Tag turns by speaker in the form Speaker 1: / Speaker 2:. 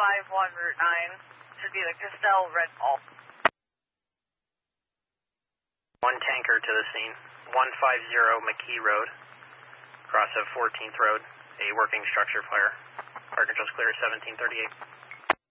Speaker 1: Route 9. Should be the Castell Red Ball.
Speaker 2: One tanker to the scene. 150 McKee Road. Cross of 14th Road. A working structure fire. Fire control's clear at 1738.